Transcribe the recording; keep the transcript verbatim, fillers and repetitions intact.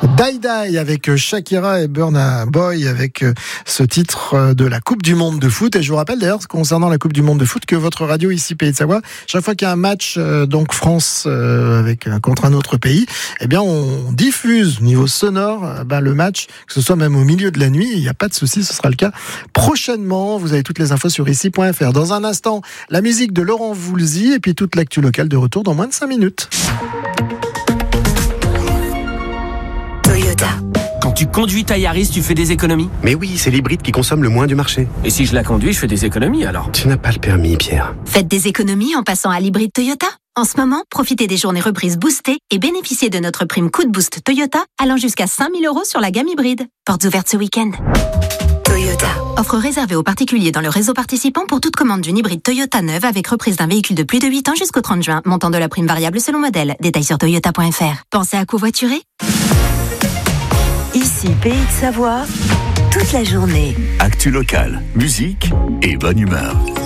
Die Die avec Shakira et Burna Boy avec ce titre de la Coupe du Monde de foot. Et je vous rappelle d'ailleurs, concernant la Coupe du Monde de foot, que votre radio ici, Pays de Savoie, chaque fois qu'il y a un match euh, donc France euh, avec contre un autre pays, eh bien on diffuse au niveau sonore euh, ben, le match, que ce soit même au milieu de la nuit. Il n'y a pas de souci, ce sera le cas prochainement. Vous avez toutes les infos sur ici point f r. Dans un instant, la musique de Laurent Voulzy et puis toute l'actu locale de retour dans moins de cinq minutes. Toyota. Quand tu conduis ta Yaris, tu fais des économies ? Mais oui, c'est l'hybride qui consomme le moins du marché. Et si je la conduis, je fais des économies alors ? Tu n'as pas le permis, Pierre. Faites des économies en passant à l'hybride Toyota. En ce moment, profitez des journées reprises boostées et bénéficiez de notre prime Coup de Boost Toyota allant jusqu'à cinq mille euros sur la gamme hybride. Portes ouvertes ce week-end. Toyota. Offre réservée aux particuliers dans le réseau participant pour toute commande d'une hybride Toyota neuve avec reprise d'un véhicule de plus de huit ans jusqu'au trente juin. Montant de la prime variable selon modèle. Détails sur toyota point f r. Pensez à covoiturer ? Ici, Pays de Savoie, toute la journée. Actu locale, musique et bonne humeur.